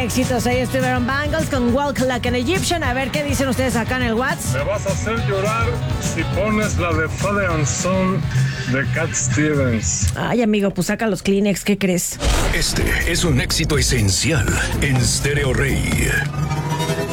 éxitos. Ahí estuvieron Bangles con Walk Like an Egyptian. A ver qué dicen ustedes acá en el WhatsApp. Me vas a hacer llorar si pones la de Father and Son de Cat Stevens. Ay, amigo, pues saca los Kleenex, ¿qué crees? Este es un éxito esencial en Stereo Rey.